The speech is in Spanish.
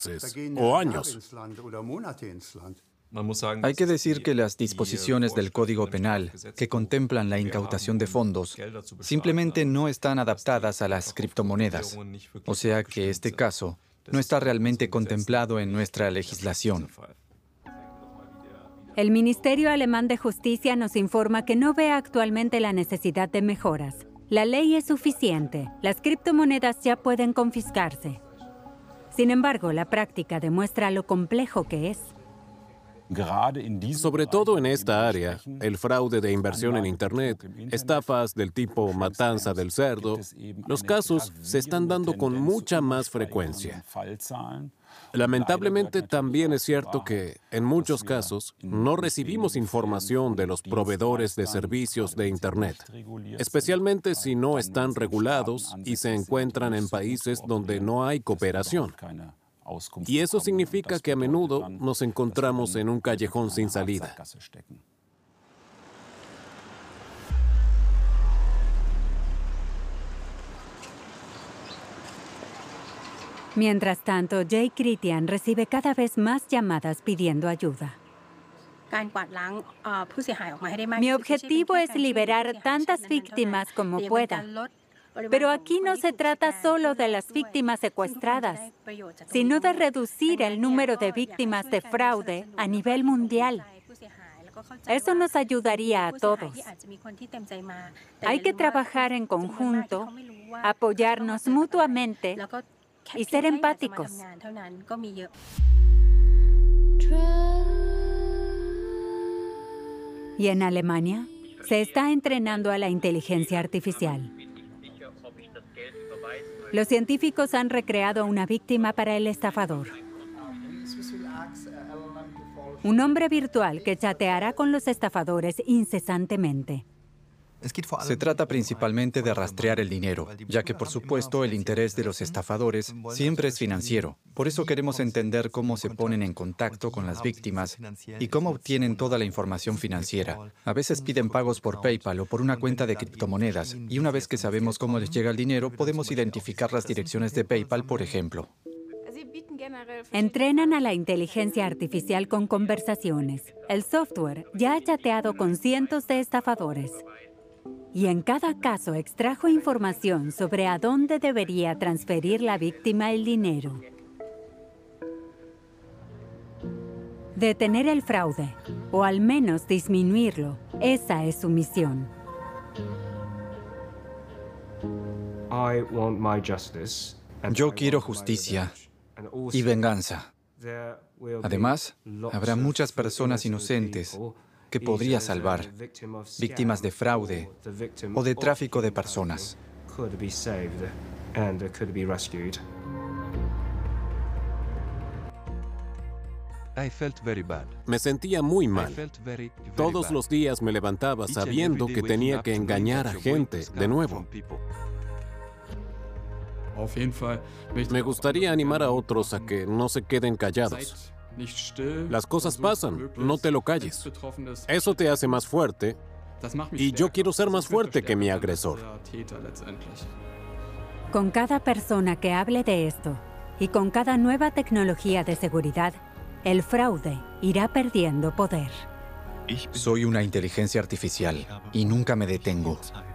o años. Hay que decir que las disposiciones del Código Penal que contemplan la incautación de fondos simplemente no están adaptadas a las criptomonedas. O sea que este caso no está realmente contemplado en nuestra legislación. El Ministerio Alemán de Justicia nos informa que no ve actualmente la necesidad de mejoras. La ley es suficiente. Las criptomonedas ya pueden confiscarse. Sin embargo, la práctica demuestra lo complejo que es. Sobre todo en esta área, el fraude de inversión en Internet, estafas del tipo matanza del cerdo, los casos se están dando con mucha más frecuencia. Lamentablemente, también es cierto que, en muchos casos, no recibimos información de los proveedores de servicios de Internet, especialmente si no están regulados y se encuentran en países donde no hay cooperación. Y eso significa que a menudo nos encontramos en un callejón sin salida. Mientras tanto, Jay Kritian recibe cada vez más llamadas pidiendo ayuda. Mi objetivo es liberar tantas víctimas como pueda. Pero aquí no se trata solo de las víctimas secuestradas, sino de reducir el número de víctimas de fraude a nivel mundial. Eso nos ayudaría a todos. Hay que trabajar en conjunto, apoyarnos mutuamente y ser empáticos. Y en Alemania se está entrenando a la inteligencia artificial. Los científicos han recreado una víctima para el estafador. Un hombre virtual que chateará con los estafadores incesantemente. Se trata principalmente de rastrear el dinero, ya que, por supuesto, el interés de los estafadores siempre es financiero. Por eso queremos entender cómo se ponen en contacto con las víctimas y cómo obtienen toda la información financiera. A veces piden pagos por PayPal o por una cuenta de criptomonedas, y una vez que sabemos cómo les llega el dinero, podemos identificar las direcciones de PayPal, por ejemplo. Entrenan a la inteligencia artificial con conversaciones. El software ya ha chateado con cientos de estafadores. Y en cada caso extrajo información sobre a dónde debería transferir la víctima el dinero. Detener el fraude, o al menos disminuirlo, esa es su misión. Yo quiero justicia y venganza. Además, habrá muchas personas inocentes que podría salvar, víctimas de fraude o de tráfico de personas. Me sentía muy mal. Todos los días me levantaba sabiendo que tenía que engañar a gente de nuevo. Me gustaría animar a otros a que no se queden callados. Las cosas pasan, no te lo calles. Eso te hace más fuerte y yo quiero ser más fuerte que mi agresor. Con cada persona que hable de esto y con cada nueva tecnología de seguridad, el fraude irá perdiendo poder. Soy una inteligencia artificial y nunca me detengo.